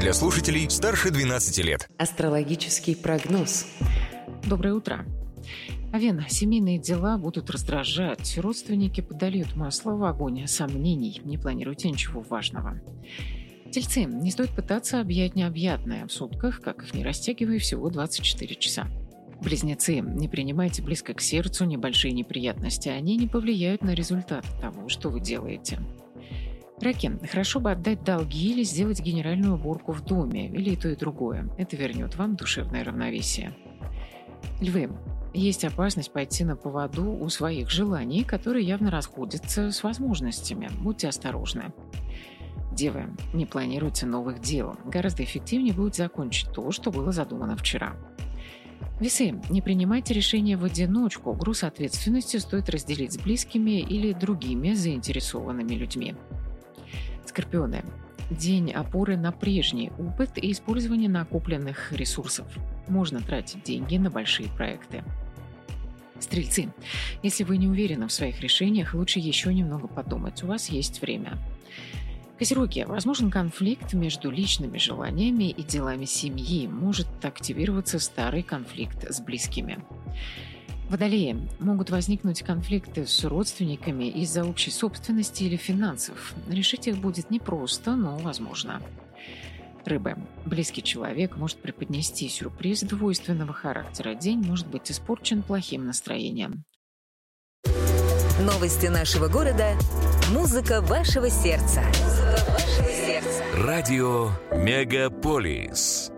для слушателей старше 12 лет. Астрологический прогноз. Доброе утро. Овен, семейные дела будут раздражать. Родственники подольют масло в огонь сомнений. Не планируйте ничего важного. Тельцы, не стоит пытаться объять необъятное в сутках, как их не растягивая, всего 24 часа. Близнецы, не принимайте близко к сердцу небольшие неприятности. Они не повлияют на результат того, что вы делаете. Раки, хорошо бы отдать долги или сделать генеральную уборку в доме, или и то, и другое. Это вернет вам душевное равновесие. Львы, есть опасность пойти на поводу у своих желаний, которые явно расходятся с возможностями. Будьте осторожны. Девы, не планируйте новых дел. Гораздо эффективнее будет закончить то, что было задумано вчера. Весы, не принимайте решения в одиночку. Груз ответственности стоит разделить с близкими или другими заинтересованными людьми. Скорпионы, день опоры на прежний опыт и использование накопленных ресурсов. Можно тратить деньги на большие проекты. Стрельцы, если вы не уверены в своих решениях, лучше еще немного подумать. У вас есть время. Козероги, возможен конфликт между личными желаниями и делами семьи. Может активироваться старый конфликт с близкими. Водолеи, могут возникнуть конфликты с родственниками из-за общей собственности или финансов. Решить их будет непросто, но возможно. Рыбы, близкий человек может преподнести сюрприз двойственного характера. День может быть испорчен плохим настроением. Новости нашего города. Музыка вашего сердца. Радио Мегаполис.